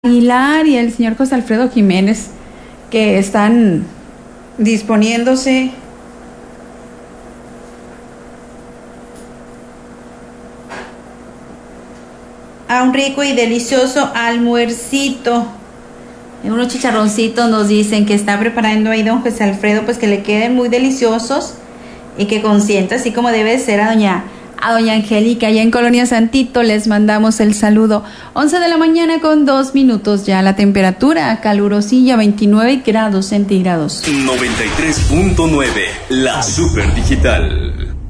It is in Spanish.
Aguilar y el señor José Alfredo Jiménez, que están disponiéndose a un rico y delicioso almuercito. Unos chicharroncitos nos dicen que está preparando ahí don José Alfredo, pues que le queden muy deliciosos y que consienta así como debe ser a doña Angélica. Allá en Colonia Santito les mandamos el saludo. 11 de la mañana con 2 minutos ya. La temperatura calurosilla, 29 grados centígrados. 93.9, la Super Digital.